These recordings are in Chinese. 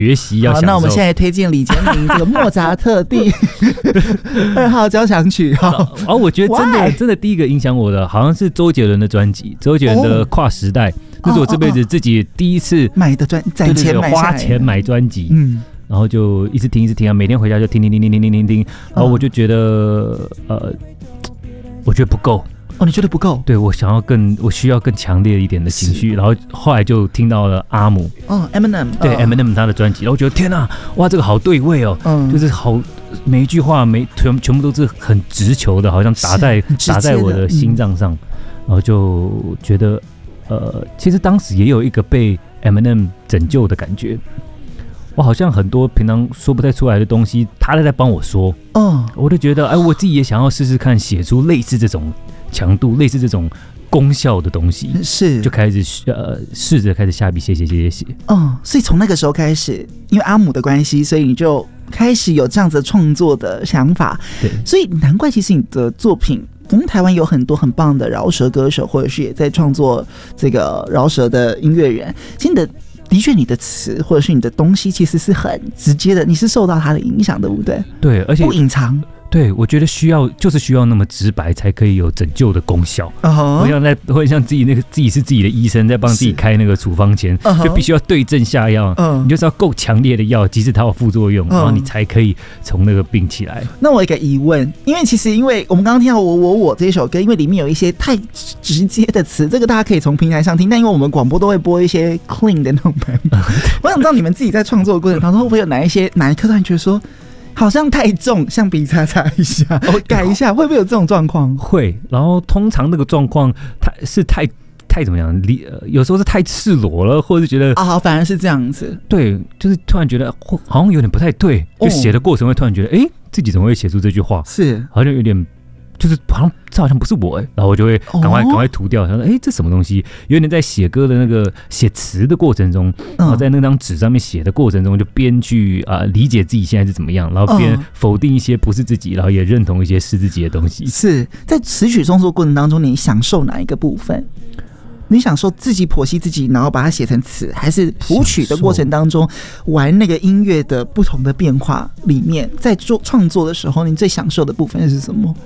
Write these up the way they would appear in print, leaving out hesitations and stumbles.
学习要享受。 好，那我们现在推荐李杰明这个莫扎特第2号交响曲。 我觉得真的第一个影响我的，好像是周杰伦的专辑，周杰伦的《跨时代》，那是我这辈子自己第一次买的攒钱买下来， 花钱买专辑。然后就一直听啊，每天回家就听，然后我就觉得我觉得不够。 你觉得不够？ 对，我需要更强烈一点的情绪。然后后来就听到了阿姆 ，Eminem， 对，Eminem 他的专辑，然后我觉得天哪，哇，这个好对味哦，就是好每一句话全部都是很直球的，好像打在我的心脏上，然后就觉得其实当时也有一个被 Eminem 拯救的感觉。我好像很多平常说不太出来的东西，他在帮我说，我就觉得，我自己也想要试试看，写出类似这种强度、类似这种功效的东西， 是就开始试着开始下笔写。 所以从那个时候开始，因为阿姆的关系，所以你就开始有这样子创作的想法。 对， 所以难怪其实你的作品，我们台湾有很多很棒的饶舌歌手，或者是也在创作这个饶舌的音乐人，其实的确，你的词或者是你的东西其实是很直接的，你是受到他的影响，对不对？ 对，而且不隐藏。 对，我觉得需要那么直白，才可以有拯救的功效。我像自己是自己的医生，在帮自己开那个处方前，就必须要对症下药。你就是要够强烈的药，即使它有副作用，然后你才可以从那个病起来。 那我有一个疑问，因为我们刚刚听到我这一首歌，因为里面有一些太直接的词，这个大家可以从平台上听，但因为我们广播都会播一些 clean 的那种版本，我想知道你们自己在创作的过程当中，会不会有哪一刻突然觉得说，好像太重，像笔擦一下，改一下，会不会有这种状况？ 会，然后通常那个状况太怎么样？有时候是太赤裸了，或者是觉得反而是这样子。 对，就是突然觉得好像有点不太对，就写的过程会突然觉得，自己怎么会写出这句话？是，好像有点。就是这好像不是我然后我就会赶快涂掉，想说这什么东西？有点在写歌的那个写词的过程中，然后在那张纸上面写的过程中，就边去理解自己现在是怎么样，然后边否定一些不是自己，然后也认同一些是自己的东西。 是在词曲创作过程当中，你享受哪一个部分？你享受自己剖析自己，然后把它写成词，还是谱曲的过程当中玩那个音乐的不同的变化里面，在做创作的时候，你最享受的部分是什么？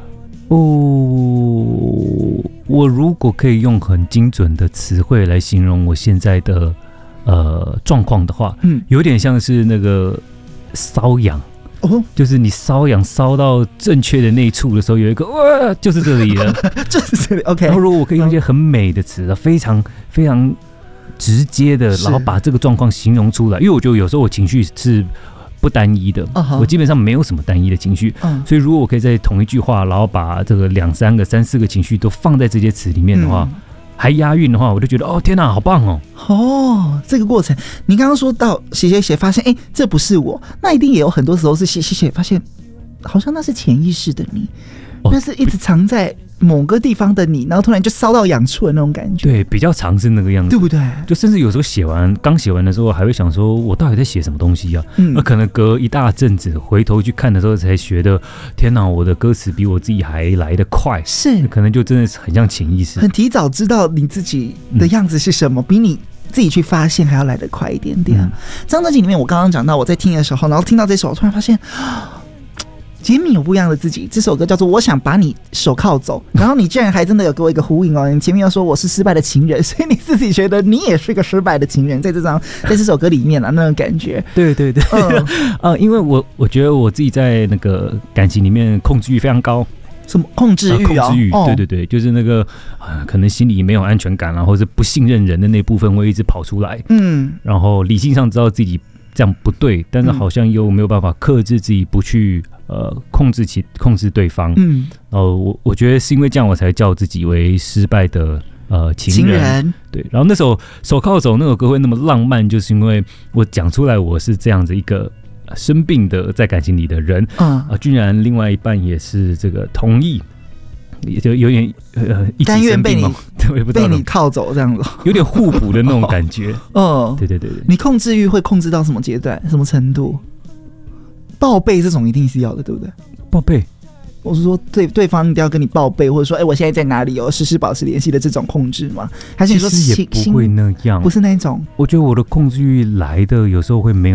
我如果可以用很精准的词汇来形容我现在的状况的话，有点像是那个瘙痒，就是你瘙痒瘙到正确的那一处的时候，有一个就是这里了， 就是这里。OK。 然后如果我可以用一些很美的词，非常非常直接的，然后把这个状况形容出来，因为我觉得有时候我情绪是不单一的，我基本上没有什么单一的情绪，所以如果我可以在同一句话，然后把这个2、3个、3、4个情绪都放在这些词里面的话，还押韵的话，我就觉得天哪，好棒哦！ 这个过程，你刚刚说到写，发现这不是我，那一定也有很多时候是写，发现好像那是潜意识的你，那是一直藏在某个地方的你，然后突然就烧到痒处的那种感觉。 对，比较常是那个样子， 对不对？ 就甚至有时候刚写完的时候，还会想说，我到底在写什么东西啊？那可能隔一大阵子回头去看的时候，才觉得天哪，我的歌词比我自己还来得快。 是， 可能就真的是很像潜意识， 很提早知道你自己的样子是什么，比你自己去发现还要来得快一点点。这张专辑里面，我刚刚讲到我在听的时候，然后听到这首，我突然发现。杰米有不一样的自己，这首歌叫做《我想把你手铐走》，然后你竟然还真的有给我一个呼应哦！你前面又说我是失败的情人，所以你自己觉得你也是个失败的情人，在这首歌里面啊，那种感觉。 对，因为我觉得我自己在那个感情里面控制欲非常高。 什么控制欲啊？ 对，就是那个可能心里没有安全感，然后是不信任人的那部分会一直跑出来。然后理性上知道自己这样不对，但是好像又没有办法克制自己不去控制对方。然后我觉得是因为这样，我才叫自己为失败的情人。对，然后那首手铐走那首歌会那么浪漫，就是因为我讲出来我是这样子一个生病的在感情里的人，居然另外一半也是这个同意，也就有点甘愿被你铐走这样子， 有点互补的那种感觉。对， 你控制欲会控制到什么阶段、什么程度？报备这种一定是要的，对不对？ 报备我是说对方一定要跟你报备，或者说我现在在哪里时时保持联系的这种控制吗？还是你说其实也不会那样， 不是那种？ 我觉得我的控制欲来的有时候会没有